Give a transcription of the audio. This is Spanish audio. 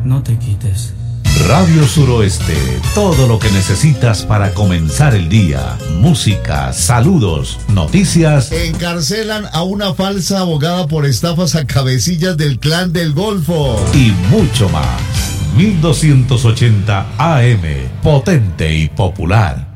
No te quites. Radio Suroeste, todo lo que necesitas para comenzar el día. Música, saludos, noticias. Encarcelan a una falsa abogada por estafas a cabecillas del Clan del Golfo. Y mucho más. 1280 AM, potente y popular.